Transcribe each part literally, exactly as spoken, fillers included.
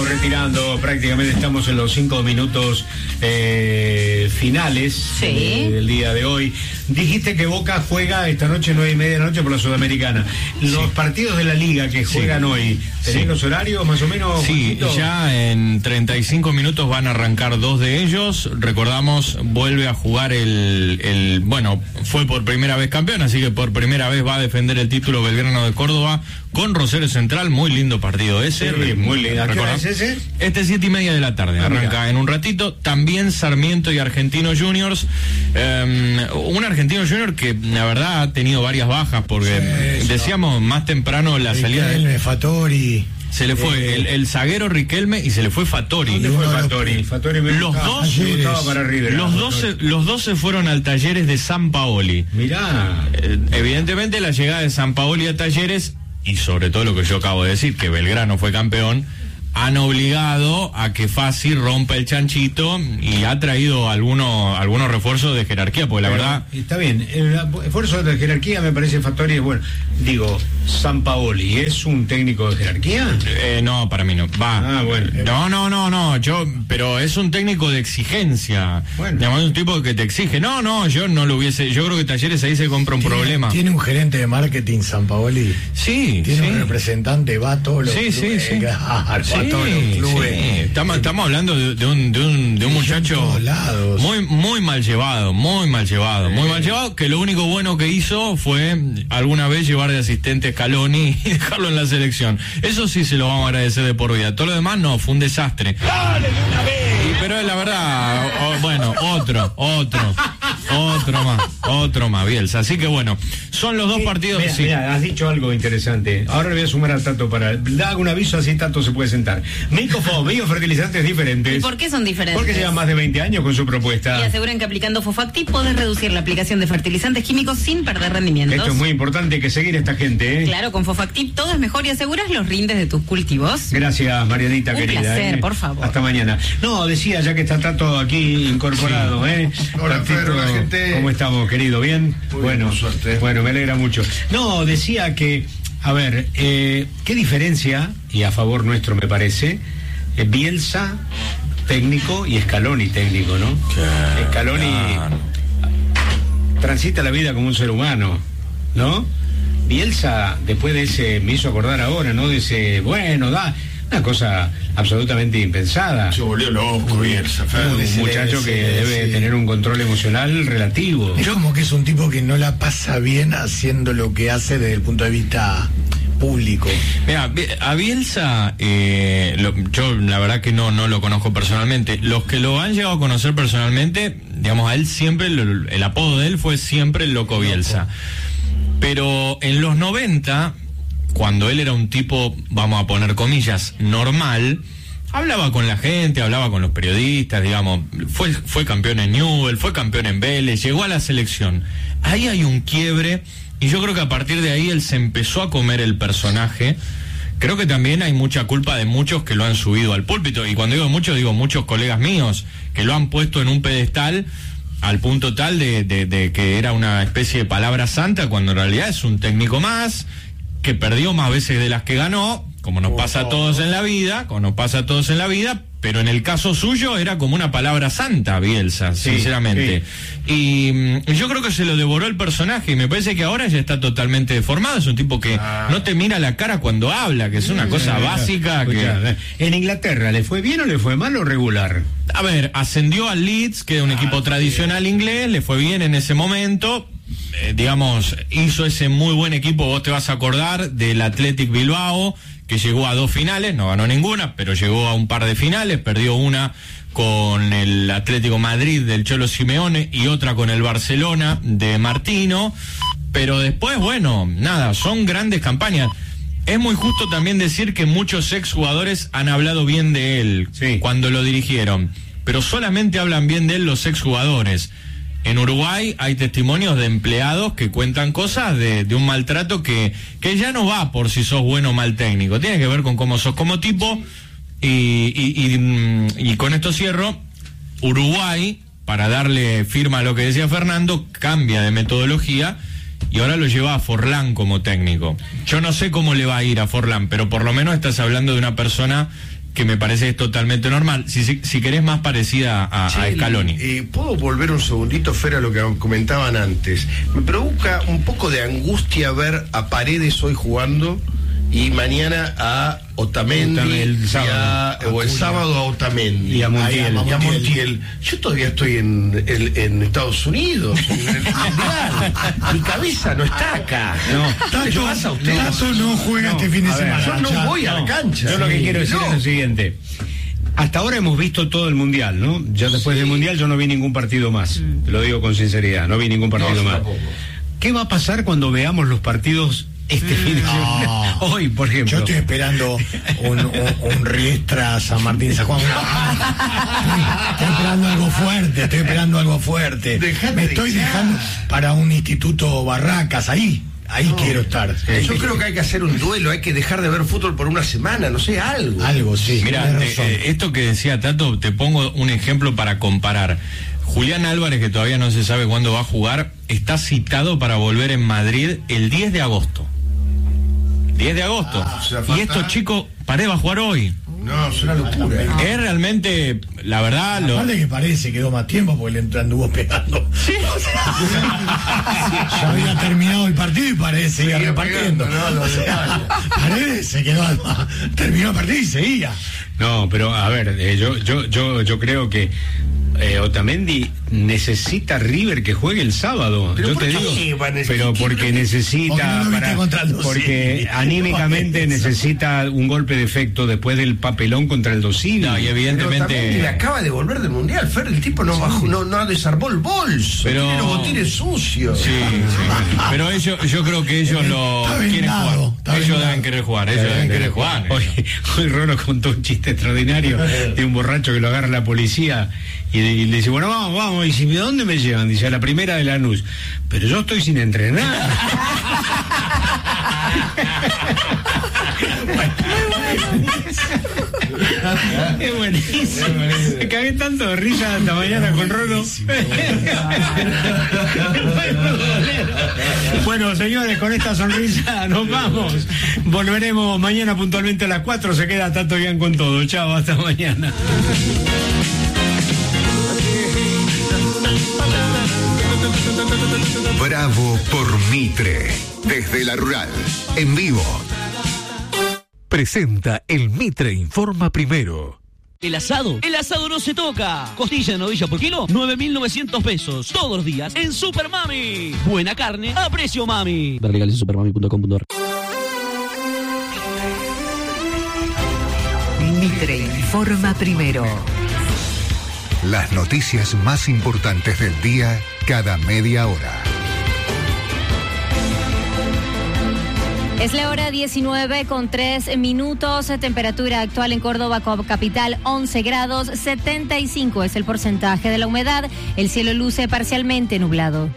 vamos retirando, prácticamente estamos en los cinco minutos eh, finales sí. eh, del día de hoy. Dijiste que Boca juega esta noche, nueve y media de la noche, por la Sudamericana. Los sí. partidos de la Liga que juegan sí. hoy, ¿tenés sí. los horarios más o menos? Sí, Juanito? Ya en treinta y cinco minutos van a arrancar dos de ellos. Recordamos, vuelve a jugar el, el, bueno, fue por primera vez campeón, así que por primera vez va a defender el título Belgrano de Córdoba con Rosario Central. Muy lindo partido ese. Sí, muy lindo. ¿A qué hora es ese? Este es siete y media de la tarde, ah, arranca mira. en un ratito. También Sarmiento y Argentino Juniors. Eh, un Argentino Junior que la verdad ha tenido varias bajas, porque sí, decíamos no. más temprano la Riquelme, salida de Fattori. Se le fue eh, el, el zaguero Riquelme y se le fue Fattori. ¿Dónde fue Fattori? Fattori me los gustaba, dos, me gustaba para River. Los dos, se, los dos se fueron al Talleres de San Paoli. Mirá. Eh, evidentemente la llegada de San Paoli a Talleres, y sobre todo lo que yo acabo de decir, que Belgrano fue campeón, han obligado a que Fassi rompa el chanchito y ha traído algunos algunos refuerzos de jerarquía, porque la Pero, verdad... Está bien, el esfuerzo de jerarquía me parece Fattori es bueno. Digo, Sampaoli, ¿es un técnico de jerarquía? Eh, no, para mí no. Va. Ah, bueno. No, no, no, no, yo, pero es un técnico de exigencia. Bueno. Digamos, un tipo que te exige. No, no, yo no lo hubiese, yo creo que Talleres ahí se compra un ¿Tiene, problema. ¿Tiene un gerente de marketing Sampaoli? Sí, ¿Tiene sí. un representante, va a todos los Sí, clubes? sí, sí. Va Sí, a todos los clubes. sí. Estamos, estamos hablando de, de un, de un, de un muchacho muy, muy mal llevado, muy mal llevado, muy mal llevado, que lo único bueno que hizo fue alguna vez llevar de asistente a Scaloni y dejarlo en la selección. Eso sí se lo vamos a agradecer de por vida. Todo lo demás no, fue un desastre. ¡Dale de una vez! Y, pero la verdad, o, bueno, otro, otro, otro más, otro más, Bielsa. Así que bueno, son los dos partidos. Mira, sí. mira, has dicho algo interesante. Ahora le voy a sumar a Tato para... Le hago un aviso, así Tato se puede sentar. Micofo, biofertilizantes diferentes. ¿Y por qué son diferentes? Porque llevan más de veinte años con su propuesta. Y aseguran que aplicando Fofactip podés reducir la aplicación de fertilizantes químicos sin perder rendimientos. Esto es muy importante, hay que seguir a esta gente, ¿eh? Claro, con Fofactip todo es mejor y aseguras los rindes de tus cultivos. Gracias, Marianita, un querida. placer, ¿eh? por favor. Hasta mañana. No, decía, ya que está Tato aquí incorporado, sí. ¿eh? Hola, Pedro, la gente. ¿Cómo estamos, querido? ¿Bien? Muy bueno, bien, suerte. Bueno, me alegra mucho. No, decía que, a ver, eh, ¿qué diferencia, y a favor nuestro me parece, eh, Bielsa técnico y Scaloni técnico, ¿no? Claro, Scaloni claro. transita la vida como un ser humano, ¿no? Bielsa, después de ese, me hizo acordar ahora, ¿no? De ese, bueno, da, una cosa absolutamente impensada. Se volvió loco, Bielsa. Un muchacho que debe sí. tener un control emocional relativo. Es como que es un tipo que no la pasa bien haciendo lo que hace desde el punto de vista público. Mira, a Bielsa, eh, lo, yo la verdad que no, no lo conozco personalmente. Los que lo han llegado a conocer personalmente, digamos, a él siempre, el, el apodo de él fue siempre el Loco Bielsa. Pero en los noventa, cuando él era un tipo, vamos a poner comillas, normal, hablaba con la gente, hablaba con los periodistas, digamos, fue, fue campeón en Newell's, fue campeón en Vélez, llegó a la selección. Ahí hay un quiebre, y yo creo que a partir de ahí él se empezó a comer el personaje. Creo que también hay mucha culpa de muchos que lo han subido al púlpito, y cuando digo muchos, digo muchos colegas míos, que lo han puesto en un pedestal al punto tal de, de, de que era una especie de palabra santa, cuando en realidad es un técnico más, que perdió más veces de las que ganó, como nos pasa a todos en la vida, como nos pasa a todos en la vida, pero en el caso suyo era como una palabra santa, Bielsa, sí, sinceramente. Sí. Y, y yo creo que se lo devoró el personaje, y me parece que ahora ya está totalmente deformado. Es un tipo que ah. no te mira la cara cuando habla, que es una cosa básica. Escucha, que... ¿En Inglaterra le fue bien o le fue mal o regular? A ver, ascendió al Leeds, que es un ah, equipo tradicional sí. inglés, le fue bien en ese momento. Eh, digamos, hizo ese muy buen equipo, vos te vas a acordar del Athletic Bilbao, que llegó a dos finales, no ganó ninguna, pero llegó a un par de finales, perdió una con el Atlético Madrid del Cholo Simeone y otra con el Barcelona de Martino, pero después, bueno, nada, son grandes campañas. Es muy justo también decir que muchos exjugadores han hablado bien de él sí. cuando lo dirigieron, pero solamente hablan bien de él los exjugadores. En Uruguay hay testimonios de empleados que cuentan cosas de, de un maltrato que, que ya no va por si sos bueno o mal técnico, tiene que ver con cómo sos como tipo. Y, y, y, y con esto cierro. Uruguay, para darle firma a lo que decía Fernando, cambia de metodología y ahora lo lleva a Forlán como técnico. Yo no sé cómo le va a ir a Forlán, pero por lo menos estás hablando de una persona que me parece es totalmente normal. Si, si, si querés más parecida a, Che, a Scaloni. Eh, ¿Puedo volver un segundito, Fer, a lo que comentaban antes? Me provoca un poco de angustia ver a Paredes hoy jugando y mañana a Otamendi, Otamendi, el y sábado. a- o el sábado a Otamendi Y a Montiel. y a Montiel. Yo todavía estoy en, en, en Estados Unidos, en el Mundial. Mi cabeza no está acá. No. ¿Qué le pasa a usted? Tato no juega No, este fin de a ver, semana. Yo no ya. voy a la cancha. Yo lo que Sí. quiero decir No. es lo siguiente. Hasta ahora hemos visto todo el Mundial, ¿no? Ya después del Mundial yo no vi ningún partido más. Te lo digo con sinceridad, no vi ningún partido No, yo más. tampoco. ¿Qué va a pasar cuando veamos los partidos este fin de semana? No. Hoy, por ejemplo. Yo estoy esperando un, un, un Riestra San Martín San Juan. Estoy, estoy esperando algo fuerte, estoy esperando algo fuerte. Dejate Me de estoy hinchar. dejando para un instituto Barracas, ahí, ahí quiero estar. Yo creo que hay que hacer un duelo, hay que dejar de ver fútbol por una semana, no sé, algo. Algo, sí. Mira, tenés te- razón. eh, esto que decía Tato, te pongo un ejemplo para comparar. Julián Álvarez, que todavía no se sabe cuándo va a jugar, está citado para volver en Madrid el diez de agosto. diez de agosto. Ah, o sea, y falta- estos chicos, Paredes va a jugar hoy. No, es una locura. ¿eh? Es realmente, la verdad, lo, Aparte que parece quedó más tiempo porque le anduvo pegando. Ya había terminado el partido y Paredes seguía Seguía repartiendo. pegando, no, no, O sea, Paredes se quedó, terminó el partido y seguía. No, pero a ver, eh, yo, yo, yo, yo creo que eh, Otamendi necesita River que juegue el sábado. ¿Pero Yo por te qué digo, va a necesitar? pero porque Porque necesita, no lo viste para- contra el Dosini. porque anímicamente Eso. necesita un golpe de efecto después del papelón contra el Dosini. no, y Pero también evidentemente. le acaba de volver del mundial, Fer, el tipo no bajó, no, no desarmó el bolso, Pero- tiene los botines sucios. Sí, sí. Pero ellos, yo creo que ellos lo Está quieren vendado, jugar. está Ellos vendado. deben querer jugar, ellos deben querer jugar. Hoy, hoy Rolo contó un chiste extraordinario de un borracho que lo agarra la policía y, y le dice, bueno, vamos, vamos, y si, ¿a dónde me llevan? Dice, a la primera de Lanús. Pero yo estoy sin entrenar. Es buenísimo. Me cagué tanto de risa esta mañana con Rolo. Bueno, señores, con esta sonrisa nos vamos. Volveremos mañana puntualmente a las cuatro. Se queda Tato bien con todo. Chao, hasta mañana. Bravo por Mitre, desde la Rural, en vivo. Presenta el Mitre Informa Primero. El asado, el asado no se toca. Costilla de novilla por kilo, nueve mil novecientos pesos. Todos los días en Super Mami. Buena carne a precio mami. Ver legales en supermami punto com punto a r. Mitre Informa Primero. Las noticias más importantes del día cada media hora. Es la hora diecinueve con tres minutos, temperatura actual en Córdoba capital once grados, setenta y cinco es el porcentaje de la humedad, el cielo luce parcialmente nublado.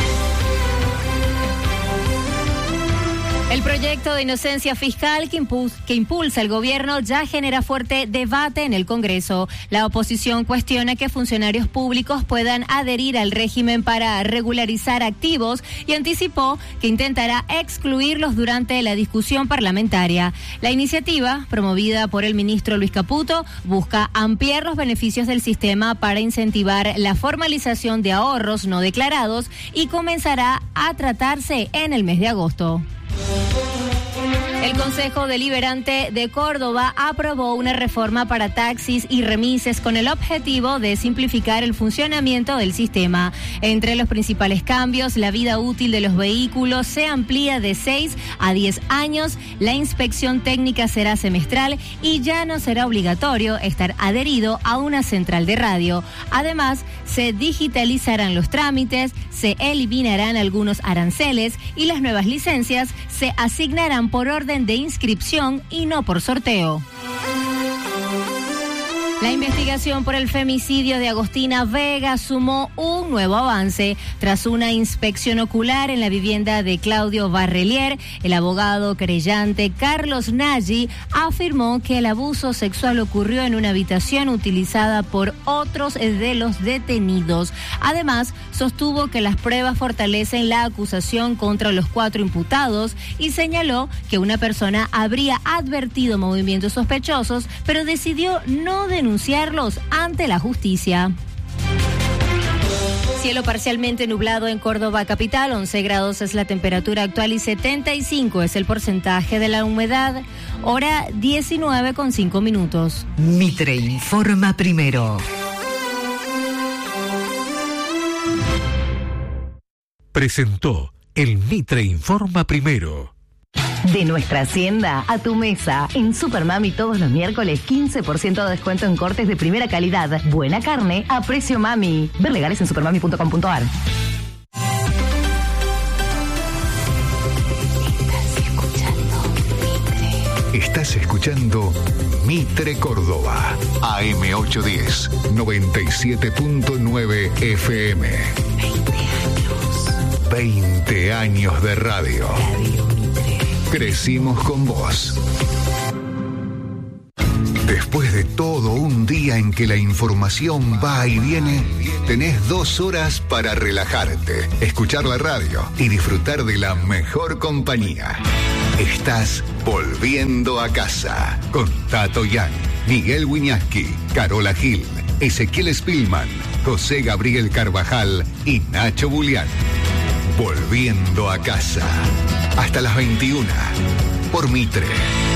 El proyecto de inocencia fiscal que, impu- que impulsa el gobierno ya genera fuerte debate en el Congreso. La oposición cuestiona que funcionarios públicos puedan adherir al régimen para regularizar activos y anticipó que intentará excluirlos durante la discusión parlamentaria. La iniciativa, promovida por el ministro Luis Caputo, busca ampliar los beneficios del sistema para incentivar la formalización de ahorros no declarados y comenzará a tratarse en el mes de agosto. El Consejo Deliberante de Córdoba aprobó una reforma para taxis y remises con el objetivo de simplificar el funcionamiento del sistema. Entre los principales cambios, la vida útil de los vehículos se amplía de seis a diez años, la inspección técnica será semestral y ya no será obligatorio estar adherido a una central de radio. Además, se digitalizarán los trámites, se eliminarán algunos aranceles y las nuevas licencias se asignarán por orden de inscripción y no por sorteo. La investigación por el femicidio de Agostina Vega sumó un nuevo avance. Tras una inspección ocular en la vivienda de Claudio Barrelier, el abogado querellante Carlos Nagy afirmó que el abuso sexual ocurrió en una habitación utilizada por otros de los detenidos. Además, sostuvo que las pruebas fortalecen la acusación contra los cuatro imputados y señaló que una persona habría advertido movimientos sospechosos, pero decidió no denunciar denunciarlos ante la justicia. Cielo parcialmente nublado en Córdoba capital, once grados es la temperatura actual y setenta y cinco es el porcentaje de la humedad. Hora diecinueve con cinco minutos. Mitre informa primero. Presentó el Mitre informa primero. De nuestra hacienda a tu mesa. En Supermami todos los miércoles quince por ciento de descuento en cortes de primera calidad. Buena carne a precio mami. Ver legales en supermami punto com punto a r. Estás escuchando Mitre Córdoba. A M ochocientos diez, noventa y siete punto nueve F M. veinte años de radio. Crecimos con vos. Después de todo un día en que la información va y viene, tenés dos horas para relajarte, escuchar la radio y disfrutar de la mejor compañía. Estás volviendo a casa con Tato Yan, Miguel Wiñaski, Carola Gil, Ezequiel Spillman, José Gabriel Carvajal y Nacho Bulián. Volviendo a casa. Hasta las veintiuna. Por Mitre.